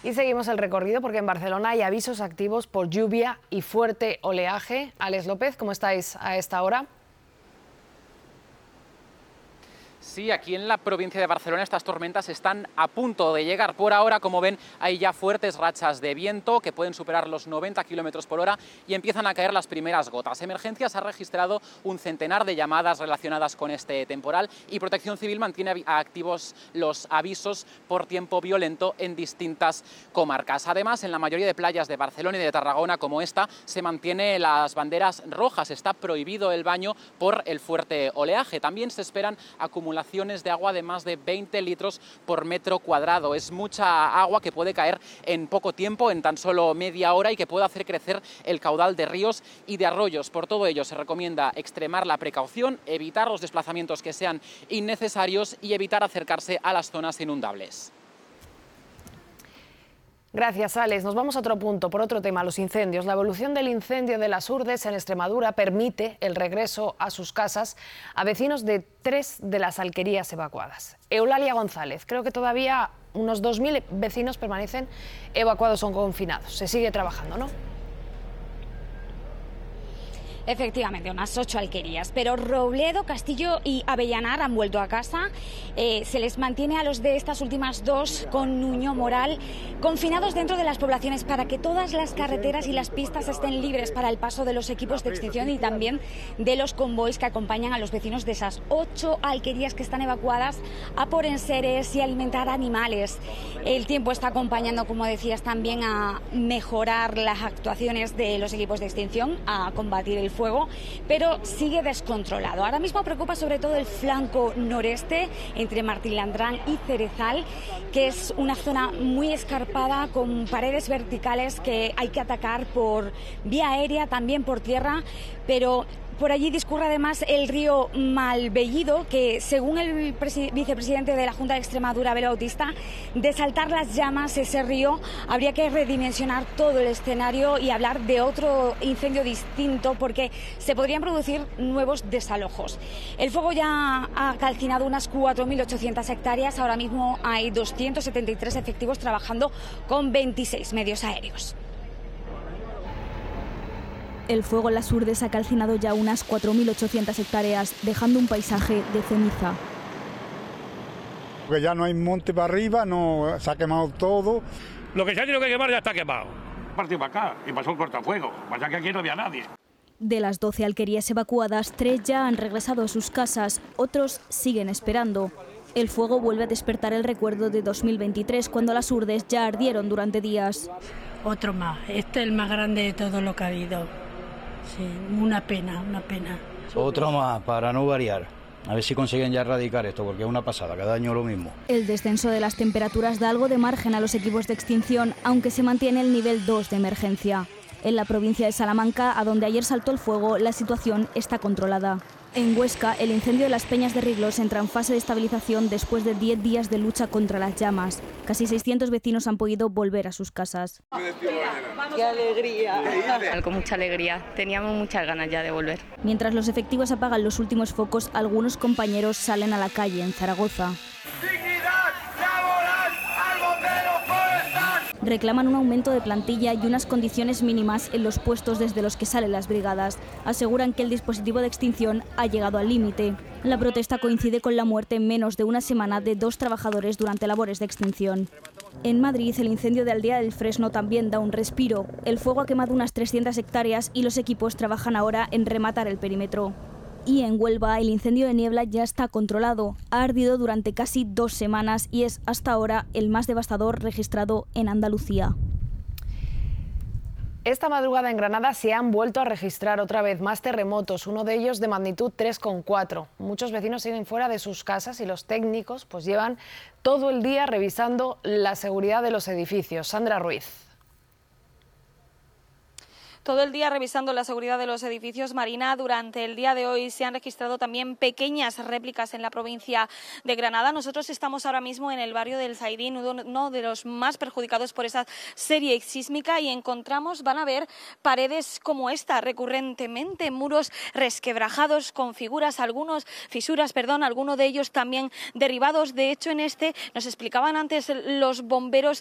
Y seguimos el recorrido porque en Barcelona hay avisos activos por lluvia y fuerte oleaje. Alex López, ¿cómo estáis a esta hora? Sí, aquí en la provincia de Barcelona estas tormentas están a punto de llegar. Por ahora, como ven, hay ya fuertes rachas de viento que pueden superar los 90 kilómetros por hora y empiezan a caer las primeras gotas. Emergencias ha registrado un centenar de llamadas relacionadas con este temporal y Protección Civil mantiene activos los avisos por tiempo violento en distintas comarcas. Además, en la mayoría de playas de Barcelona y de Tarragona, como esta, se mantienen las banderas rojas. Está prohibido el baño por el fuerte oleaje. También se esperan acumulaciones de agua de más de 20 litros por metro cuadrado. Es mucha agua que puede caer en poco tiempo, en tan solo media hora, y que puede hacer crecer el caudal de ríos y de arroyos. Por todo ello, se recomienda extremar la precaución, evitar los desplazamientos que sean innecesarios y evitar acercarse a las zonas inundables. Gracias, Alex. Nos vamos a otro punto, por otro tema, los incendios. La evolución del incendio de las Urdes en Extremadura permite el regreso a sus casas a vecinos de 3 de las alquerías evacuadas. Eulalia González, creo que todavía unos 2.000 vecinos permanecen evacuados o confinados. Se sigue trabajando, ¿no? Efectivamente, unas 8 alquerías, pero Robledo, Castillo y Avellanar han vuelto a casa. Se les mantiene a los de estas últimas 2 con Nuño Moral confinados dentro de las poblaciones para que todas las carreteras y las pistas estén libres para el paso de los equipos de extinción y también de los convoys que acompañan a los vecinos de esas 8 alquerías que están evacuadas a por enseres y alimentar animales. El tiempo está acompañando, como decías, también a mejorar las actuaciones de los equipos de extinción, a combatir el fuego, pero sigue descontrolado. Ahora mismo preocupa sobre todo el flanco noreste entre Martilandrán y Cerezal, que es una zona muy escarpada con paredes verticales que hay que atacar por vía aérea, también por tierra, pero por allí discurre además el río Malvellido, que según el vicepresidente de la Junta de Extremadura, Abel Bautista, de saltar las llamas ese río habría que redimensionar todo el escenario y hablar de otro incendio distinto porque se podrían producir nuevos desalojos. El fuego ya ha calcinado unas 4.800 hectáreas, ahora mismo hay 273 efectivos trabajando con 26 medios aéreos. El fuego en las Urdes ha calcinado ya unas 4.800 hectáreas, dejando un paisaje de ceniza. Porque ya no hay monte para arriba, no se ha quemado todo. Lo que se ha tenido que quemar ya está quemado. Partió para acá y pasó un cortafuego. Pasa que aquí no había nadie. De las 12 alquerías evacuadas, 3 ya han regresado a sus casas, otros siguen esperando. El fuego vuelve a despertar el recuerdo de 2023, cuando las Urdes ya ardieron durante días. Otro más. Este es el más grande de todo lo que ha habido. Sí, una pena, una pena. Otro más, para no variar. A ver si consiguen ya erradicar esto, porque es una pasada, cada año lo mismo. El descenso de las temperaturas da algo de margen a los equipos de extinción, aunque se mantiene el nivel 2 de emergencia. En la provincia de Salamanca, a donde ayer saltó el fuego, la situación está controlada. En Huesca, el incendio de las Peñas de Riglos entra en fase de estabilización después de 10 días de lucha contra las llamas. Casi 600 vecinos han podido volver a sus casas. ¡Qué alegría! Con mucha alegría. Teníamos muchas ganas ya de volver. Mientras los efectivos apagan los últimos focos, algunos compañeros salen a la calle en Zaragoza. Reclaman un aumento de plantilla y unas condiciones mínimas en los puestos desde los que salen las brigadas. Aseguran que el dispositivo de extinción ha llegado al límite. La protesta coincide con la muerte en menos de una semana de 2 trabajadores durante labores de extinción. En Madrid, el incendio de Aldea del Fresno también da un respiro. El fuego ha quemado unas 300 hectáreas y los equipos trabajan ahora en rematar el perímetro. Y en Huelva, el incendio de Niebla ya está controlado. Ha ardido durante casi 2 semanas y es hasta ahora el más devastador registrado en Andalucía. Esta madrugada en Granada se han vuelto a registrar otra vez más terremotos, uno de ellos de magnitud 3,4. Muchos vecinos siguen fuera de sus casas y los técnicos pues llevan todo el día revisando la seguridad de los edificios. Sandra Ruiz. Todo el día revisando la seguridad de los edificios, Marina. Durante el día de hoy se han registrado también pequeñas réplicas en la provincia de Granada. Nosotros estamos ahora mismo en el barrio del Zaidín, uno de los más perjudicados por esa serie sísmica, y encontramos, van a ver, paredes como esta recurrentemente, muros resquebrajados con fisuras, algunos de ellos también derribados. De hecho, en este nos explicaban antes los bomberos